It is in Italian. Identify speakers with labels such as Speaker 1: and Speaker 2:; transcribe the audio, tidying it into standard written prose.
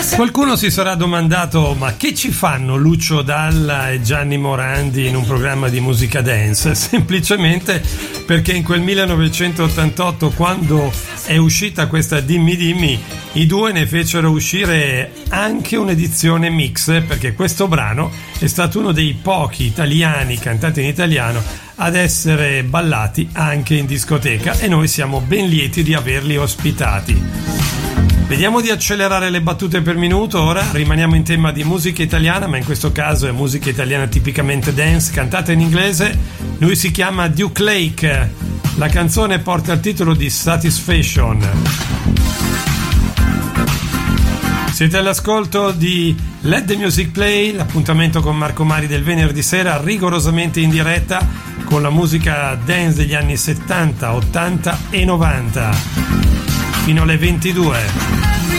Speaker 1: Qualcuno si sarà domandato: ma che ci fanno Lucio Dalla e Gianni Morandi in un programma di musica dance? Semplicemente perché in quel 1988, quando è uscita questa Dimmi Dimmi, i due ne fecero uscire anche un'edizione mix, perché questo brano è stato uno dei pochi italiani cantati in italiano ad essere ballati anche in discoteca, e noi siamo ben lieti di averli ospitati. Vediamo di accelerare le battute per minuto. Ora rimaniamo in tema di musica italiana, ma in questo caso è musica italiana tipicamente dance, cantata in inglese. Lui si chiama Duke Lake. La canzone porta il titolo di Satisfaction. Siete all'ascolto di Let the Music Play, l'appuntamento con Marco Mari del venerdì sera, rigorosamente in diretta con la musica dance degli anni 70, 80 e 90 fino alle 22.